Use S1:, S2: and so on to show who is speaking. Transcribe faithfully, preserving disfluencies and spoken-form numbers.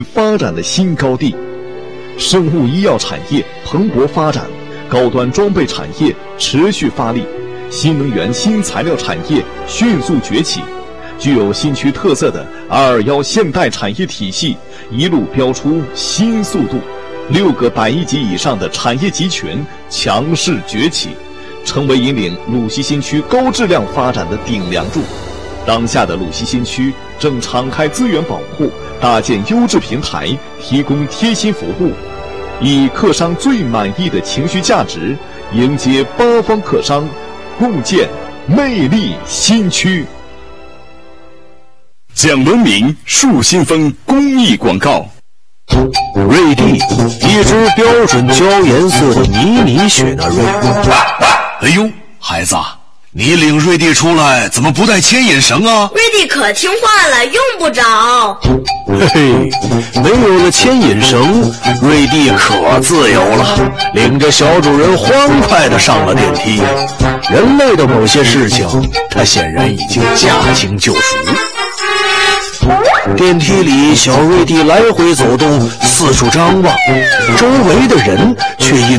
S1: 发展的新高地。生物医药产业蓬勃发展，高端装备产业持续发力，新能源新材料产业迅速崛起。具有新区特色的二二一现代产业体系一路飙出新速度，六个百亿级以上的产业集群强势崛起，成为引领鲁西新区高质量发展的顶梁柱。当下的鲁西新区正敞开资源保护，搭建优质平台，提供贴心服务，以客商最满意的情绪价值迎接八方客商，共建魅力新区。
S2: 讲文明树新风公益广告。
S3: 瑞蒂，一只标准焦颜色的迷你雪纳瑞。
S2: 哎呦，孩子，你领瑞蒂出来怎么不带牵引绳啊？
S4: 瑞蒂可听话了，用不着。
S3: 嘿嘿，没有了牵引绳，瑞蒂可自由了，领着小主人欢快地上了电梯。人类的某些事情，他显然已经驾轻就熟。电梯里，小瑞蒂来回走动，四处张望，周围的人却因